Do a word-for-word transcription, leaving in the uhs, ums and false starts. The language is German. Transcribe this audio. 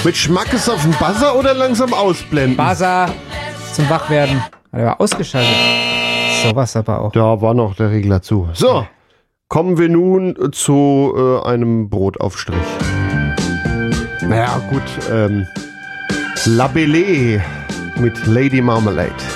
Mit Schmackes auf dem Buzzer oder langsam ausblenden? Buzzer zum Wachwerden. Hat er ausgeschaltet. Sowas aber auch. Da war noch der Regler zu. So, kommen wir nun zu äh, einem Brotaufstrich. Naja, gut. Ähm, La Belle mit Lady Marmalade.